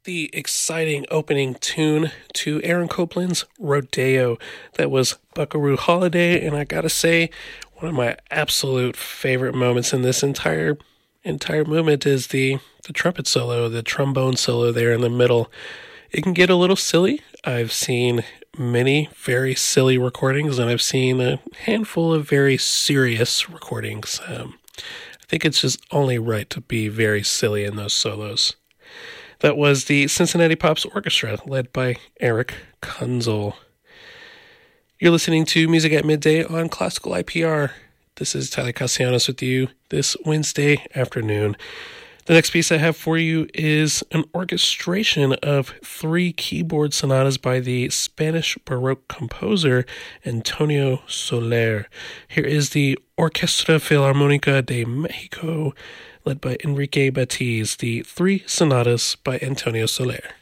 the exciting opening tune to Aaron Copland's Rodeo. That was Buckaroo Holiday, and I gotta say, one of my absolute favorite moments in this entire movement is the trumpet solo, the trombone solo there in the middle. It can get a little silly. I've seen many very silly recordings, and I've seen a handful of very serious recordings. I think it's just only right to be very silly in those solos. That was the Cincinnati Pops Orchestra, led by Eric Kunzel. You're listening to Music at Midday on Classical IPR. This is Tyler Castellanos with you this Wednesday afternoon. The next piece I have for you is an orchestration of 3 keyboard sonatas by the Spanish Baroque composer Antonio Soler. Here is the Orquesta Filarmónica de Mexico, led by Enrique Batiz, the 3 sonatas by Antonio Soler.